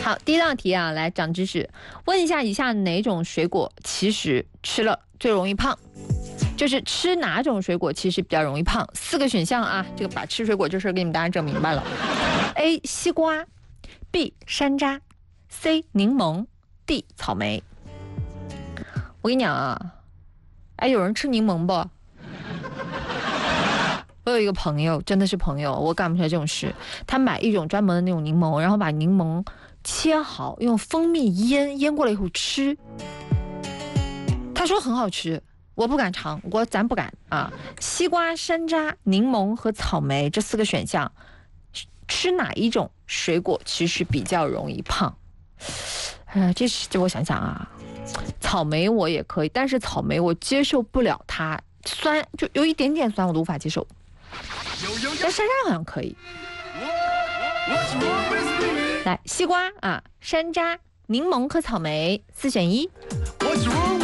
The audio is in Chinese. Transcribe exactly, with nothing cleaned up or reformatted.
好，第一道题啊，来长知识，问一下以下哪种水果其实吃了最容易胖？就是吃哪种水果其实比较容易胖？四个选项啊，这个把吃水果这事儿给你们大家整明白了。A. 西瓜 B. 山楂 C. 柠檬 D. 草莓。我跟你讲啊，哎，有人吃柠檬不？我有一个朋友，真的是朋友，我干不出来这种事。他买一种专门的那种柠檬，然后把柠檬切好，用蜂蜜腌，腌过了以后吃。他说很好吃。我不敢尝，我咱不敢啊！西瓜、山楂、柠檬和草莓这四个选项，吃哪一种水果其实比较容易胖？呃，这是这我想想啊，草莓我也可以，但是草莓我接受不了它酸，就有一点点酸我都无法接受。但山楂好像可以。来，西瓜啊，山楂、柠檬和草莓，四选一。